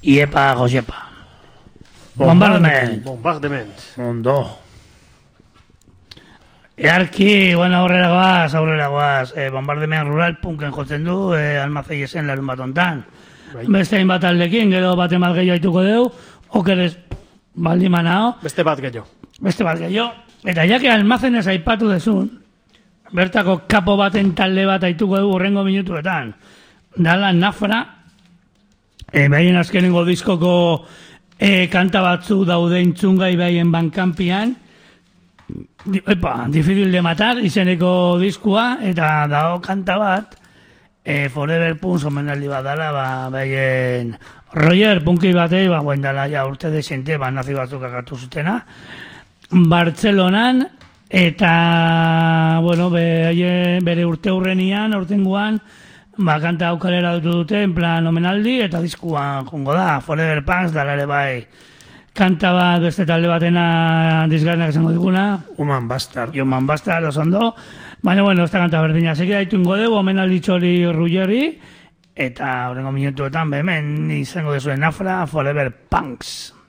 Iepa, Josepa. Bombardement. Ondo. Earki, bueno, aurrera guaz. Bombardement rural punken jotzen du, almazei esen larun bat ontan. Beste hainbat aldekin, gero bate mal gehiago haituko deu, okeres baldi manao. Beste bat gehiago. Eta jake almazenez aipatu dezun, bertako kapo baten talde bat haituko dugu urrengo minutuetan. Dala Nafra, behien azkenengo diskoko kanta batzu daude intzungai behien bankampian, Difícil de matar izeneko diskua, eta dago kanta bat, Forever Punks omenaldi bat dala, behien Roger punki batei, guen dala ja urte desente, nazi batzuk akatu zutena, Bartzelonan, eta, bueno, bere urte hurrenian, urtenguan, kanta aukalera dute, en plan omenaldi, eta diskua jongo da, Forever Punks dala ere bai, kanta bat beste talde batena dizgarrenak esango diguna. Human Bastard, osondo. Baina, bueno, esta kanta berdina. Seki daitu ingo dugu, omenaldi txori Ruggerri, eta horrengo minutuetan, behemen izango dezuen Nafra, Forever Punks.